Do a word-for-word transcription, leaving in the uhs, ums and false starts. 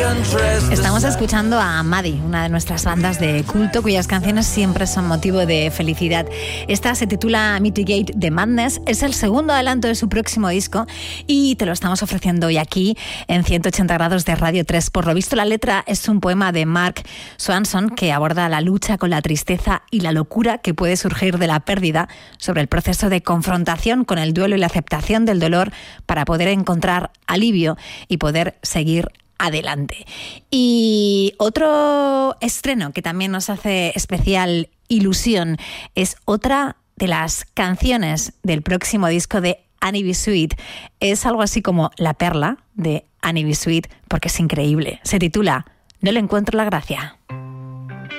Estamos escuchando a Maddie, una de nuestras bandas de culto cuyas canciones siempre son motivo de felicidad. Esta se titula Mitigate the Madness, es el segundo adelanto de su próximo disco y te lo estamos ofreciendo hoy aquí en ciento ochenta grados de Radio tres. Por lo visto, la letra es un poema de Mark Swanson que aborda la lucha con la tristeza y la locura que puede surgir de la pérdida, sobre el proceso de confrontación con el duelo y la aceptación del dolor para poder encontrar alivio y poder seguir adelante. Y otro estreno que también nos hace especial ilusión es otra de las canciones del próximo disco de Annie B. Sweet. Es algo así como la perla de Annie B. Sweet porque es increíble. Se titula No le encuentro la gracia.